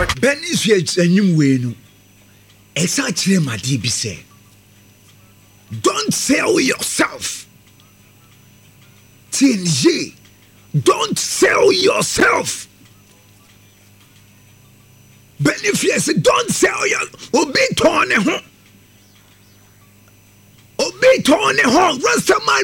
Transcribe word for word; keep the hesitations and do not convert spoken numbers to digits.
Benis enyim we no. Esa kire made bi say. Don't sell yourself. T N G. Don't sell yourself. Benefits, don't sell your obi ton ho. Obi ton ho. Rastaman